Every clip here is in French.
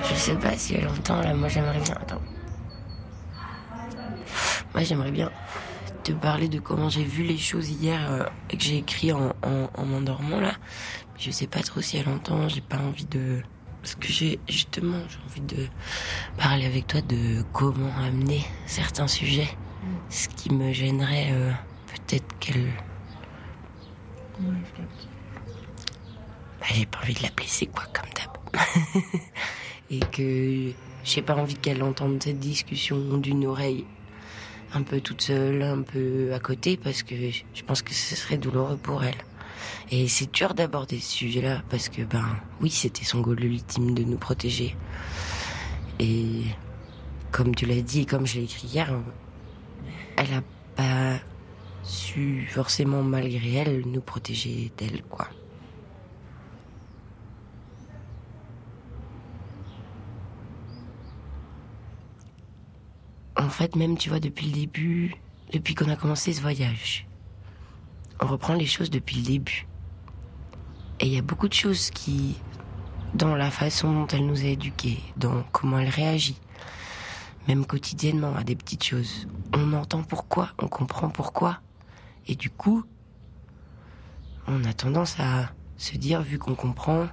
Je sais pas si elle entend là, moi j'aimerais bien. Attends. Moi j'aimerais bien te parler de comment j'ai vu les choses hier et que j'ai écrit en m'endormant là. Mais je sais pas trop si elle entend, j'ai pas envie de... Parce que j'ai envie de parler avec toi de comment amener certains sujets. Ce qui me gênerait peut-être qu'elle... j'ai pas envie de la blesser quoi, comme d'hab. Et que j'ai pas envie qu'elle entende cette discussion d'une oreille un peu toute seule, un peu à côté, parce que je pense que ce serait douloureux pour elle. Et c'est dur d'aborder ce sujet-là, parce que, oui, c'était son goal ultime de nous protéger. Et comme tu l'as dit, et comme je l'ai écrit hier, elle a pas su forcément, malgré elle, nous protéger d'elle, quoi. En fait, même, tu vois, depuis le début, depuis qu'on a commencé ce voyage, on reprend les choses depuis le début. Et il y a beaucoup de choses qui, dans la façon dont elle nous a éduqués, dans comment elle réagit, même quotidiennement à des petites choses, on entend pourquoi, on comprend pourquoi. Et du coup, on a tendance à se dire, vu qu'on comprend,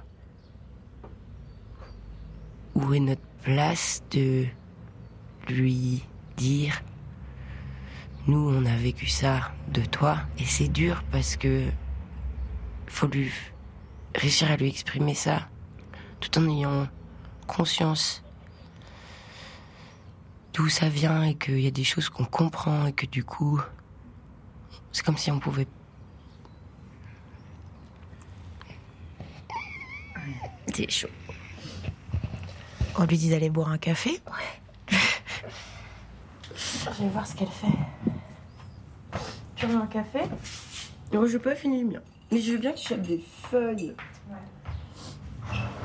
où est notre place de lui dire, nous on a vécu ça de toi, et c'est dur parce que faut lui réussir à lui exprimer ça tout en ayant conscience d'où ça vient et qu'il y a des choses qu'on comprend et que du coup c'est comme si on pouvait... C'est chaud. On lui dit d'aller boire un café. Ouais. Je vais voir ce qu'elle fait. Tu veux un café? Non, je vais pas finir le mien. Mais je veux bien que tu chopes des feuilles. Ouais.